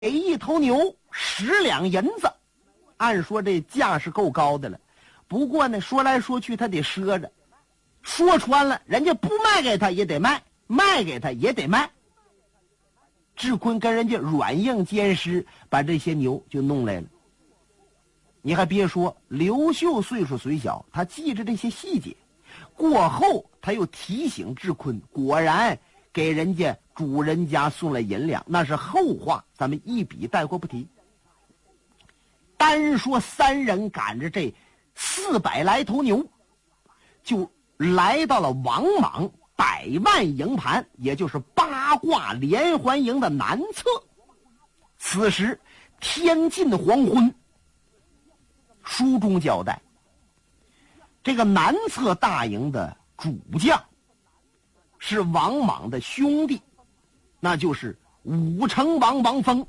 给一头牛10两银子，按说这价是够高的了。不过呢，说来说去他得赊着，说穿了，人家不卖给他也得卖，卖给他也得卖。智坤跟人家软硬兼施，把这些牛就弄来了。你还别说，刘秀岁数虽小，他记着这些细节。过后他又提醒智坤，果然给人家主人家送了银两，那是后话，咱们一笔带过不提。单说3人赶着这400来头牛，就来到了王莽100万营盘，也就是八卦连环营的南侧。此时天近黄昏，书中交代，这个南侧大营的主将是王莽的兄弟，那就是武成王王峰。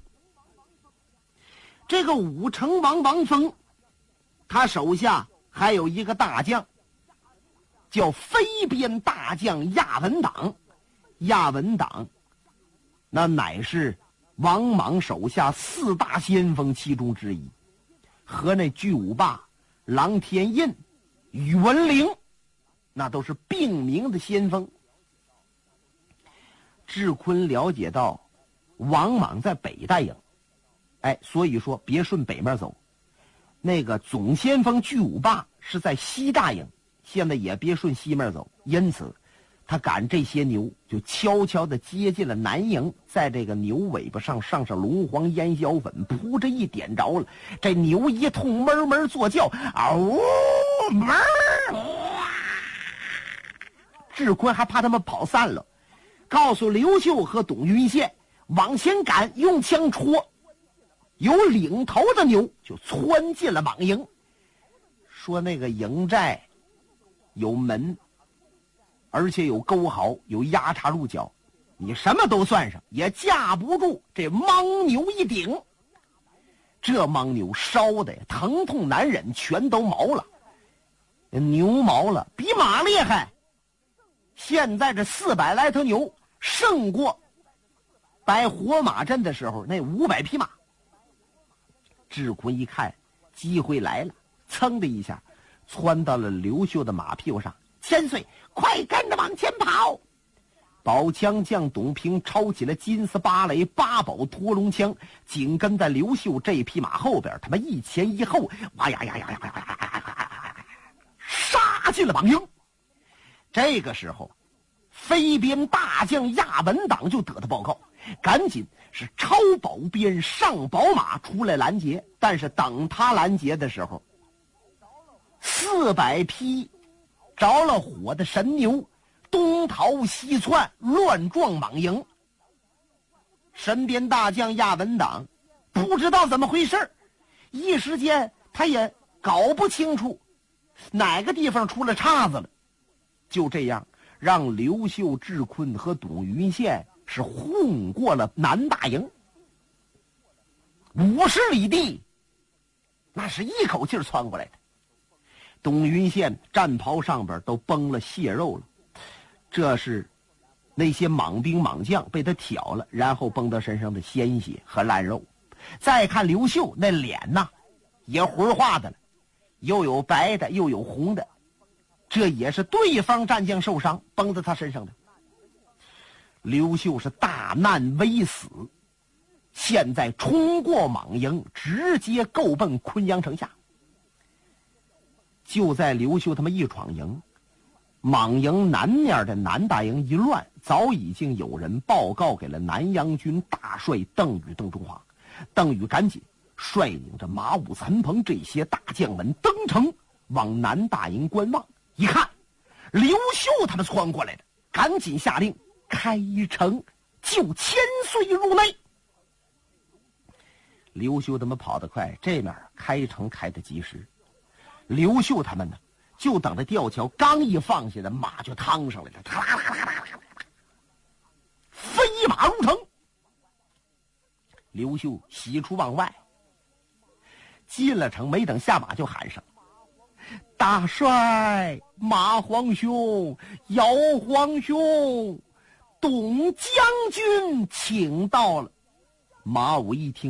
这个武成王王峰，他手下还有一个大将，叫飞边大将亚文党。亚文党那乃是王莽手下4大先锋其中之一，和那巨无霸、郎天印、宇文陵那都是并名的先锋。智坤了解到王莽在北大营，所以说别顺北面走，那个总先锋巨无霸是在西大营，现在也别顺西面走。因此他赶这些牛就悄悄地接近了南营，在这个牛尾巴上上龙黄烟硝粉，扑着一点着了，这牛一通哞哞作叫，嗷哞。智坤还怕他们跑散了，告诉刘秀和董云宪往前赶，用枪戳，有领头的牛就窜进了莽营。说那个营寨有门，而且有沟壕，有压叉鹿角，你什么都算上，也架不住这莽牛一顶。这莽牛烧的疼痛难忍，全都毛了，牛毛了，比马厉害。现在这400来头牛胜过摆活马阵的时候那500匹马。智坤一看机会来了，噌的一下窜到了刘秀的马屁股上，千岁快跟着往前跑。宝枪将董平抄起了金丝芭蕾8宝拖龙枪，紧跟在刘秀这匹马后边，他们一前一后，哇呀呀呀呀呀，杀进了莽营。这个时候飞边大将亚文党就得到报告，赶紧是超宝鞭上宝马出来拦截。但是等他拦截的时候，400匹着了火的神牛东逃西窜，乱撞莽营。身边大将亚文党不知道怎么回事，一时间他也搞不清楚哪个地方出了岔子了。就这样让刘秀、智坤和董云宪是混过了南大营50里地，那是一口气窜过来的。董云宪战袍上边都崩了血肉了，这是那些莽兵莽将被他挑了，然后崩到身上的鲜血和烂肉。再看刘秀那脸呐，也浑化的了，又有白的又有红的，这也是对方战将受伤崩在他身上的。刘秀是大难未死，现在冲过莽营，直接够奔昆阳城下。就在刘秀他们一闯营，莽营南面的南大营一乱，早已经有人报告给了南阳军大帅邓禹邓中华。邓禹赶紧率领着马武、残鹏这些大将们登城往南大营观望。一看刘秀他们窜过来了，赶紧下令开城救千岁入内。刘秀他们跑得快，这面开城开得及时。刘秀他们呢，就等着吊桥刚一放下来，马就趟上来了，飞马入城。刘秀喜出望外，进了城，没等下马就喊上：大帅马皇兄、姚皇兄，董将军请到了。 马武一听